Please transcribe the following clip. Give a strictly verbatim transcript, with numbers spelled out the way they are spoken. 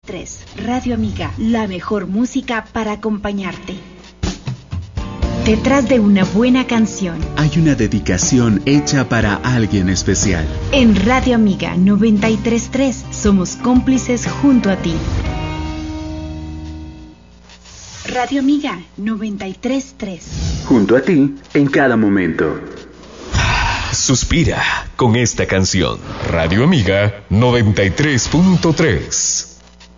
tres. Radio Amiga, la mejor música para acompañarte. Detrás de una buena canción hay una dedicación hecha para alguien especial. En Radio Amiga noventa y tres punto tres somos cómplices junto a ti. Radio Amiga noventa y tres punto tres. Junto a ti en cada momento. Suspira con esta canción. Radio Amiga noventa y tres punto tres.